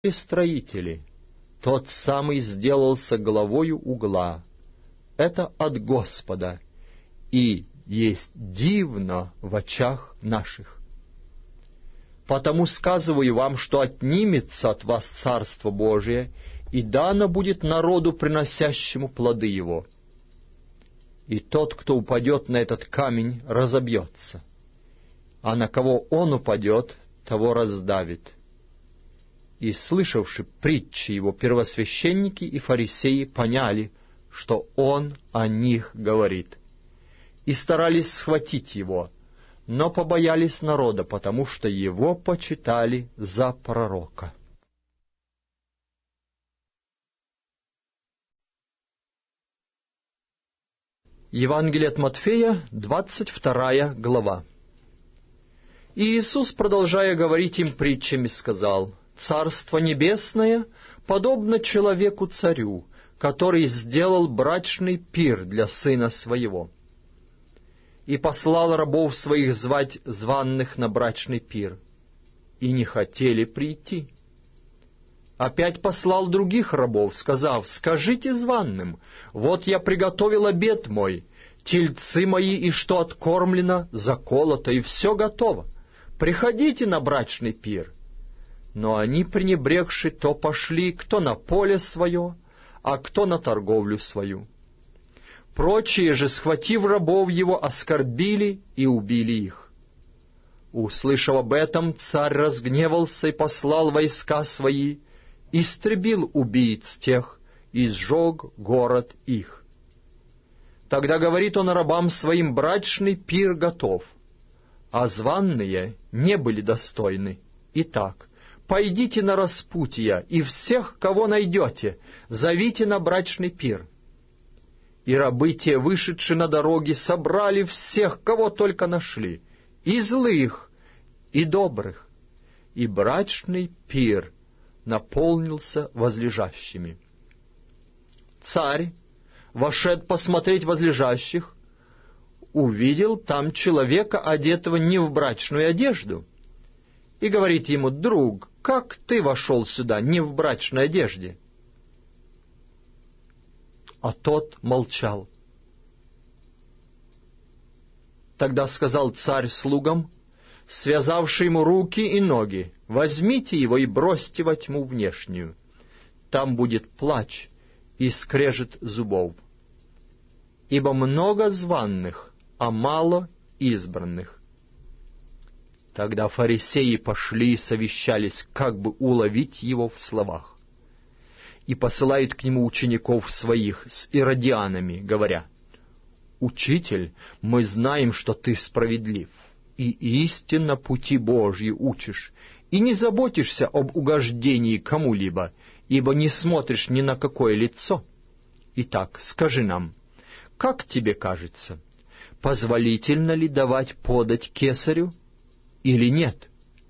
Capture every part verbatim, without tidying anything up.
строители, тот самый сделался главою угла. Это от Господа, и есть дивно в очах наших. Потому сказываю вам, что отнимется от вас Царство Божие, и дано будет народу, приносящему плоды его. И тот, кто упадет на этот камень, разобьется, а на кого он упадет, того раздавит. И, слышавши притчи его, первосвященники и фарисеи поняли, что он о них говорит, и старались схватить его, но побоялись народа, потому что его почитали за пророка. Евангелие от Матфея, двадцать вторая глава. И Иисус, продолжая говорить им притчами, сказал: «Царство небесное подобно человеку-царю, который сделал брачный пир для сына своего, и послал рабов своих звать званных на брачный пир, и не хотели прийти. Опять послал других рабов, сказав: скажите званным, вот я приготовил обед мой, тельцы мои и что откормлено, заколото, и все готово. Приходите на брачный пир». Но они, пренебрегши, то пошли, кто на поле свое, а кто на торговлю свою. Прочие же, схватив рабов его, оскорбили и убили их. Услышав об этом, царь разгневался и послал войска свои, истребил убийц тех и сжег город их. Тогда говорит он рабам своим: брачный пир готов, а званные не были достойны. Итак, пойдите на распутья, и всех, кого найдете, зовите на брачный пир. И рабы те, вышедшие на дороги, собрали всех, кого только нашли, и злых, и добрых, и брачный пир наполнился возлежащими. Царь, вошед посмотреть возлежащих, увидел там человека, одетого не в брачную одежду, и говорит ему: «Друг, как ты вошел сюда не в брачной одежде?» А тот молчал. Тогда сказал царь слугам, связавши ему руки и ноги: возьмите его и бросьте во тьму внешнюю. Там будет плач и скрежет зубов. Ибо много званных, а мало избранных. Тогда фарисеи пошли и совещались, как бы уловить его в словах, и посылают к нему учеников своих с иродианами, говоря: «Учитель, мы знаем, что ты справедлив, и истинно пути Божьи учишь, и не заботишься об угождении кому-либо, ибо не смотришь ни на какое лицо. Итак, скажи нам, как тебе кажется, позволительно ли давать подать кесарю или нет?»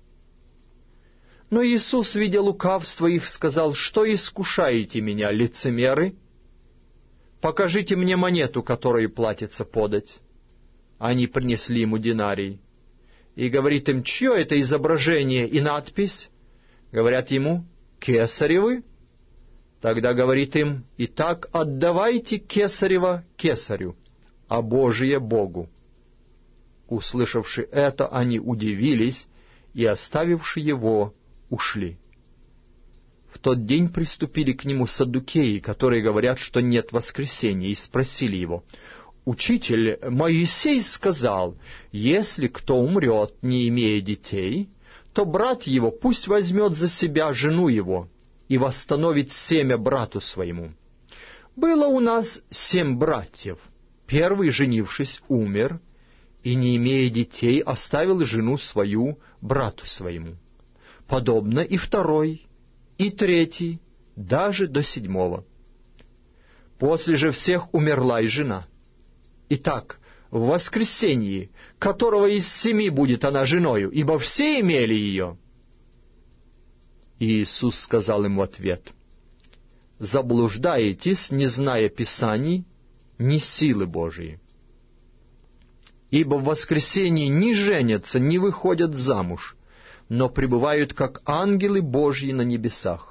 Но Иисус, видя лукавство их, сказал: «Что искушаете меня, лицемеры? Покажите мне монету, которую платится подать». Они принесли ему динарий. И говорит им: «Чье это изображение и надпись?» Говорят ему: «Кесаревы». Тогда говорит им: «Итак, отдавайте кесарева кесарю, а Божие Богу». Услышавши это, они удивились и, оставивши его, ушли. В тот день приступили к нему саддукеи, которые говорят, что нет воскресения, и спросили его: «Учитель, Моисей сказал, если кто умрет, не имея детей, то брат его пусть возьмет за себя жену его и восстановит семя брату своему. Было у нас семь братьев. Первый, женившись, умер, и, не имея детей, оставил жену свою брату своему. Подобно и второй, и третий, даже до седьмого. После же всех умерла и жена. Итак, в воскресенье, которого из семи будет она женою, ибо все имели ее?» И Иисус сказал им в ответ: «Заблуждаетесь, не зная Писаний, ни силы Божией. Ибо в воскресенье ни женятся, ни выходят замуж, но пребывают как ангелы Божьи на небесах.